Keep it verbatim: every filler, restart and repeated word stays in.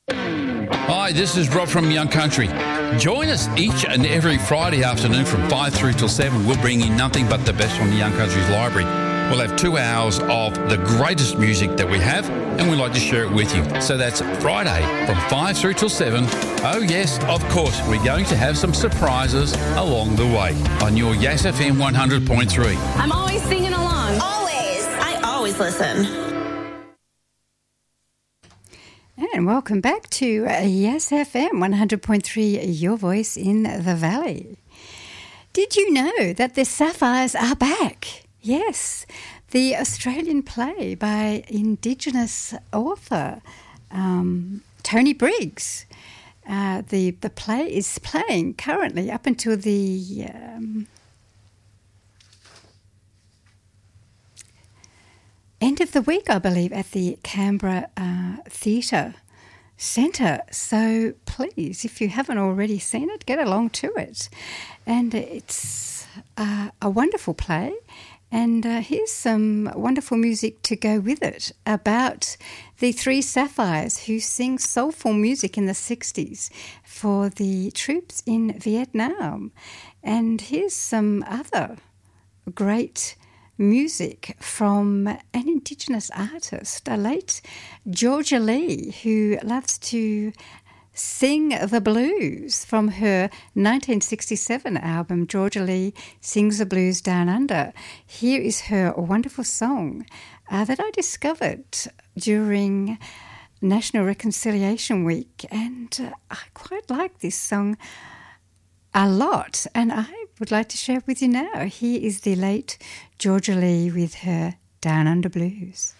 Hi, this is Rob from Young Country. Join us each and every Friday afternoon from five through till seven. We'll bring you nothing but the best from the Young Country's library. We'll have two hours of the greatest music that we have, and we'd like to share it with you. So that's Friday from five through till seven. Oh yes, of course, we're going to have some surprises along the way on your Yass F M one hundred point three. I'm always singing along. Always. I always listen. And welcome back to uh, Yass F M one hundred point three, your voice in the valley. Did you know that the Sapphires are back? Yes, the Australian play by Indigenous author um, Tony Briggs. Uh, the, the play is playing currently up until the... Um, end of the week, I believe, at the Canberra uh, Theatre Centre. So please, if you haven't already seen it, get along to it. And it's uh, a wonderful play. And uh, here's some wonderful music to go with it about the three Sapphires who sing soulful music in the sixties for the troops in Vietnam. And here's some other great music from an Indigenous artist, a late Georgia Lee, who loves to sing the blues from her nineteen sixty-seven album, Georgia Lee Sings the Blues Down Under. Here is her wonderful song uh, that I discovered during National Reconciliation Week, and uh, I quite like this song a lot, and I would like to share it with you now. Here is the late Georgia Lee with her Down Under Blues.